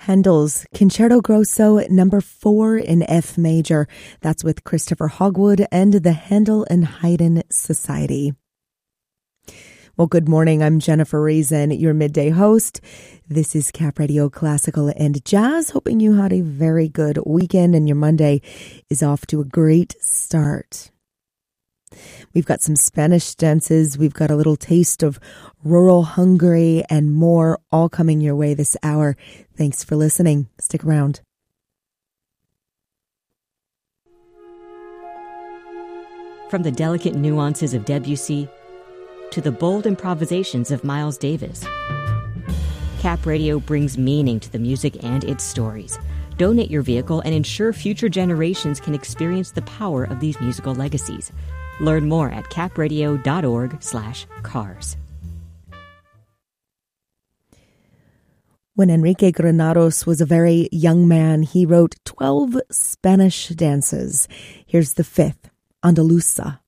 Handel's Concerto Grosso number 4 in F major. That's with Christopher Hogwood and the Handel and Haydn Society. Well, good morning. I'm Jennifer Reason, your midday host. This is Cap Radio Classical and Jazz. Hoping you had a very good weekend and your Monday is off to a great start. We've got some Spanish dances. We've got a little taste of rural Hungary and more all coming your way this hour. Thanks for listening. Stick around. From the delicate nuances of Debussy to the bold improvisations of Miles Davis, Cap Radio brings meaning to the music and its stories. Donate your vehicle and ensure future generations can experience the power of these musical legacies. Learn more at capradio.org/cars. When Enrique Granados was a very young man, he wrote 12 Spanish dances. Here's the 5th, Andaluza.